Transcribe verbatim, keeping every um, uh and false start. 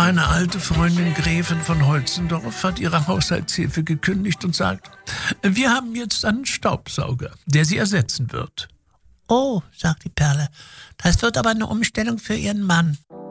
Meine alte Freundin Gräfin von Holzendorf hat ihre Haushaltshilfe gekündigt und sagt, wir haben jetzt einen Staubsauger, der sie ersetzen wird. Oh, sagt die Perle, das wird aber eine Umstellung für ihren Mann.